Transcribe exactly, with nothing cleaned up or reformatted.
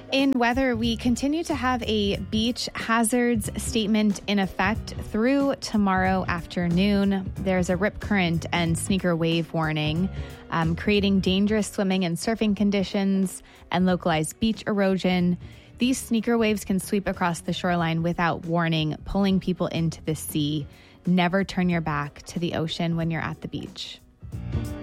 In weather, we continue to have a beach hazards statement in effect through tomorrow afternoon. There's a rip current and sneaker wave warning, um, creating dangerous swimming and surfing conditions and localized beach erosion. These sneaker waves can sweep across the shoreline without warning, pulling people into the sea. Never turn your back to the ocean when you're at the beach.